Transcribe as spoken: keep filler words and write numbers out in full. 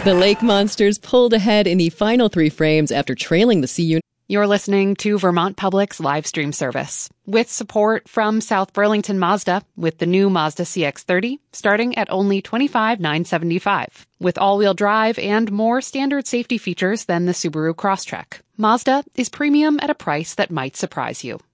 The Lake Monsters pulled ahead in the final three frames after trailing the C unit. You're listening to Vermont Public's live stream service with support from South Burlington Mazda with the new Mazda C X thirty starting at only twenty-five thousand nine hundred seventy-five dollars with all-wheel drive and more standard safety features than the Subaru Crosstrek. Mazda is premium at a price that might surprise you.